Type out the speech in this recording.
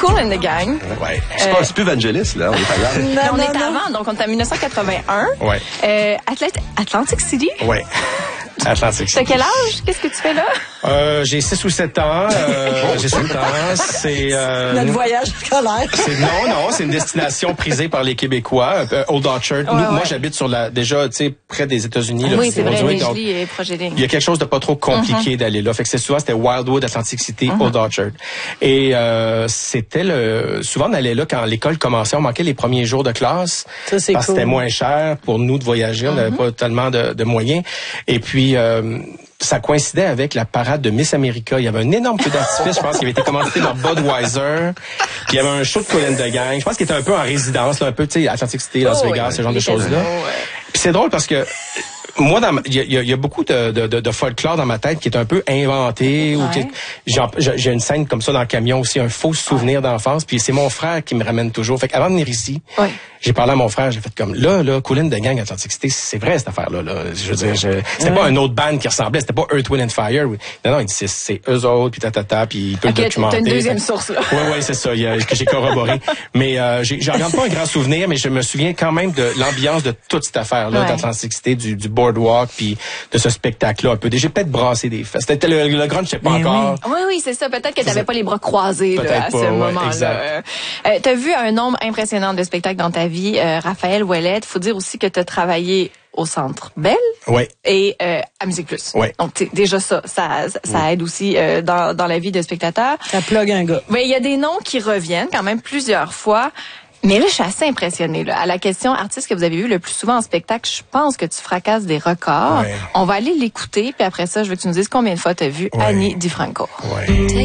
Kool and the Gang. Ouais. C'est plus Vangelis, là. On est ailleurs. On est avant, donc on est en 1981. Ouais. Atlantic City. Ouais. Atlantic City. T'as quel âge? Qu'est-ce que tu fais là? J'ai 6 ou 7 ans. J'ai 7 ans. C'est... Notre voyage scolaire. Non, c'est une destination prisée par les Québécois. Old Orchard. Moi, j'habite déjà, tu sais, près des États-Unis. Là, oui, c'est vrai, Ridgely et Projet Ligne. Il y a quelque chose de pas trop compliqué d'aller là. Fait que c'était Wildwood, Atlantic City, Old Orchard. Et souvent on allait là quand l'école commençait, on manquait les premiers jours de classe. Ça, c'est parce que c'était moins cher pour nous de voyager, on n'avait pas tellement de moyens. Et puis ça coïncidait avec la parade de Miss America. Il y avait un énorme feu d'artifice, je pense, qui avait été commandité par Budweiser. Puis il y avait un show de Kool and the Gang. Je pense qu'il était un peu en résidence, là, un peu, tu sais, Atlantic City, Las Vegas, ce genre de choses-là. Puis c'est drôle parce que moi, il y a beaucoup de folklore dans ma tête qui est un peu inventé. Ou j'ai une scène comme ça dans le camion aussi, un faux souvenir d'enfance. Puis c'est mon frère qui me ramène toujours. Fait qu'avant de venir ici, j'ai parlé à mon frère, j'ai fait comme là, Kool and the Gang à Atlantic City, c'est vrai cette affaire-là. Je veux dire, c'était pas un autre band qui ressemblait, c'était pas Earth, Wind and Fire. Non, il dit c'est eux autres, puis puis il peut le documenter. T'as une deuxième source là. Oui, c'est ça, que j'ai corroboré. Mais j'en garde pas un grand souvenir, mais je me souviens quand même de l'ambiance de toute cette affaire-là d'Atlantic City, du boardwalk, puis de ce spectacle-là un peu. J'ai peut-être brassé des fesses. C'était le grunge, je sais pas encore. Oui, c'est ça. Peut-être que t'avais pas les bras croisés là, à ce moment-là. T'as vu un nombre impressionnant de spectacles dans ta vie, Raphaël Ouellette. Faut dire aussi que t'as travaillé au Centre Bell et à Musique Plus. Ouais. Donc déjà ça aide aussi dans la vie de spectateur. Ça plug un gars. Mais il y a des noms qui reviennent quand même plusieurs fois. Mais là, je suis assez impressionnée. Là. À la question artiste que vous avez vu le plus souvent en spectacle, je pense que tu fracasses des records. On va aller l'écouter, puis après ça, je veux que tu nous dises combien de fois tu as vu Annie DiFranco.